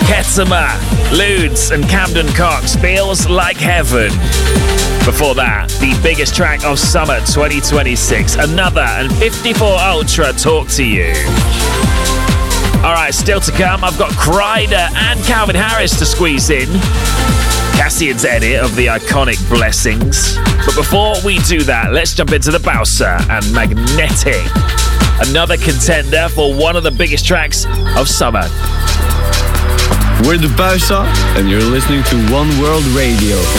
Ketama, Ludes and Camden Cox, Feels Like Heaven. Before that, the biggest track of summer 2026, Another and 54 Ultra, Talk to You. Alright, still to come, I've got Kryder and Calvin Harris to squeeze in. Cassian's edit of the iconic Blessings. But before we do that, let's jump into the Bouncer and Magnetic. Another contender for one of the biggest tracks of summer. We're the Bouncer, and you're listening to One World Radio.